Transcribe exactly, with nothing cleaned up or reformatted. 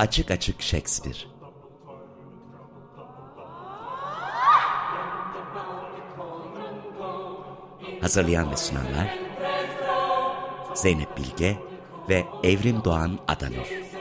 Açık Açık Shakespeare. Hazırlayan ve sunanlar Zeynep Bilge ve Evrim Doğan Adanur.